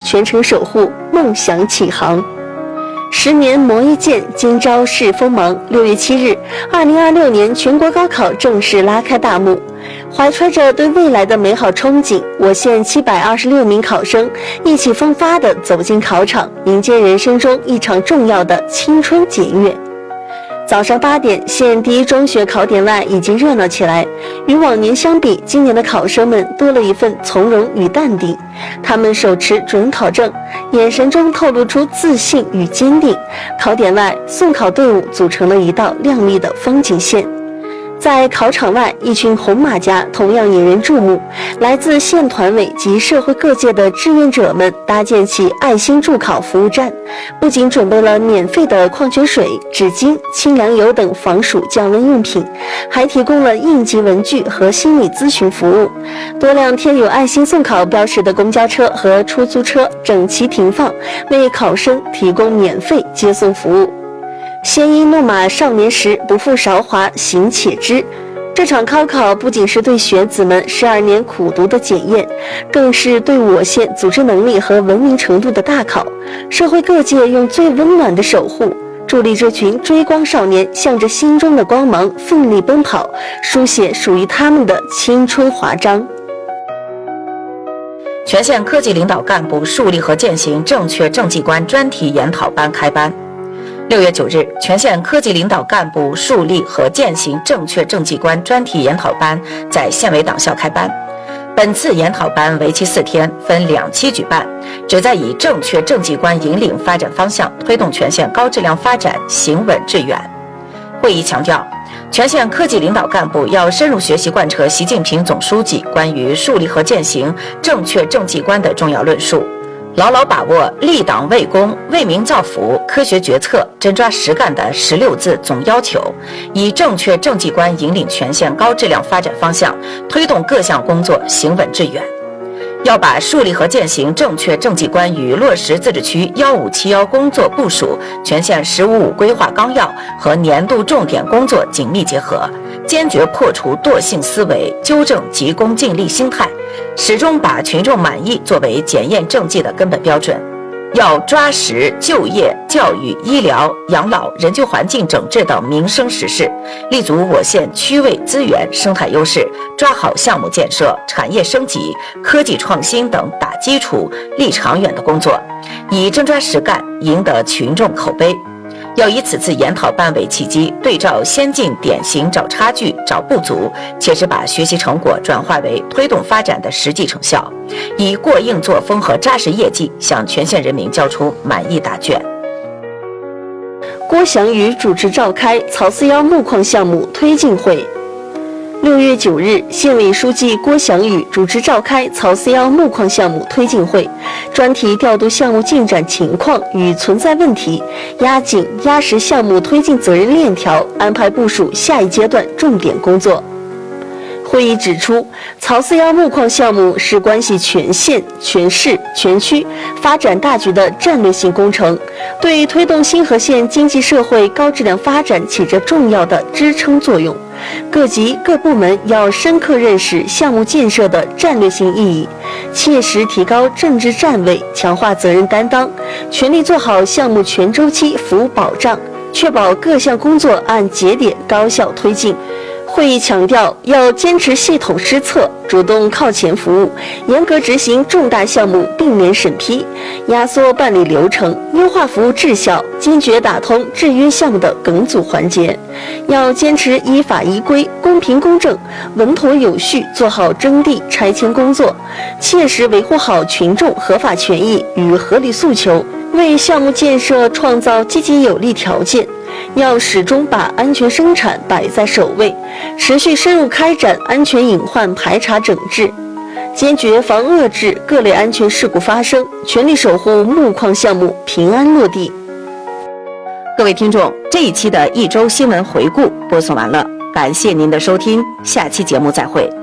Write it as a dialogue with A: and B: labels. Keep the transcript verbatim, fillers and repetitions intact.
A: 全程守护，梦想起航。十年磨一剑，今朝试锋芒。六月七日，二零二六年全国高考正式拉开大幕。怀揣着对未来的美好憧憬，我县七百二十六名考生意气风发地走进考场，迎接人生中一场重要的青春检阅。早上八点，县第一中学考点外已经热闹起来。与往年相比，今年的考生们多了一份从容与淡定。他们手持准考证，眼神中透露出自信与坚定。考点外，送考队伍组成了一道亮丽的风景线。在考场外，一群红马甲同样引人注目。来自县团委及社会各界的志愿者们搭建起爱心助考服务站，不仅准备了免费的矿泉水、纸巾、清凉油等防暑降温用品，还提供了应急文具和心理咨询服务。多辆贴有爱心送考标识的公交车和出租车整齐停放，为考生提供免费接送服务。鲜衣怒马少年时，不负韶华行且知。这场高考不仅是对学子们十二年苦读的检验，更是对我县组织能力和文明程度的大考。社会各界用最温暖的守护，助力这群追光少年向着心中的光芒奋力奔跑，书写属于他们的青春华章。
B: 全县科级领导干部树立和践行正确政绩观专题研讨班开班。六月九日，全县科级领导干部树立和践行正确政绩观专题研讨班在县委党校开班。本次研讨班为期四天，分两期举办，旨在以正确政绩观引领发展方向，推动全县高质量发展行稳致远。会议强调，全县科级领导干部要深入学习贯彻习近平总书记关于树立和践行正确政绩观的重要论述，牢牢把握立党为公、为民造福、科学决策、真抓实干的十六字总要求，以正确政绩观引领全县高质量发展方向，推动各项工作行稳致远。要把树立和践行正确政绩观与落实自治区幺五七幺工作部署、全县十五五规划纲要和年度重点工作紧密结合，坚决破除惰性思维，纠正急功近利心态，始终把群众满意作为检验政绩的根本标准。要抓实就业、教育、医疗、养老、人居环境整治等民生实事，立足我县区位资源、生态优势，抓好项目建设、产业升级、科技创新等打基础、立长远的工作，以真抓实干赢得群众口碑。要以此次研讨班为契机，对照先进典型找差距、找不足，切实把学习成果转化为推动发展的实际成效，以过硬作风和扎实业绩向全县人民交出满意答卷。
A: 郭祥宇主持召开曹四幺木矿项目推进会。六月九日，县委书记郭祥宇主持召开曹四幺木矿项目推进会，专题调度项目进展情况与存在问题，压紧压实项目推进责任链条，安排部署下一阶段重点工作。会议指出，曹四幺木矿项目是关系全县、全市、全区发展大局的战略性工程，对推动新河县经济社会高质量发展起着重要的支撑作用。各级各部门要深刻认识项目建设的战略性意义，切实提高政治站位，强化责任担当，全力做好项目全周期服务保障，确保各项工作按节点高效推进。会议强调，要坚持系统施策，主动靠前服务，严格执行重大项目并联审批，压缩办理流程，优化服务质效，坚决打通制约项目的梗阻环节。要坚持依法依规、公平公正、稳妥有序做好征地拆迁工作，切实维护好群众合法权益与合理诉求，为项目建设创造积极有利条件。要始终把安全生产摆在首位，持续深入开展安全隐患排查整治，坚决防遏制各类安全事故发生，全力守护木矿项目平安落地。
B: 各位听众，这一期的一周新闻回顾播送完了，感谢您的收听，下期节目再会。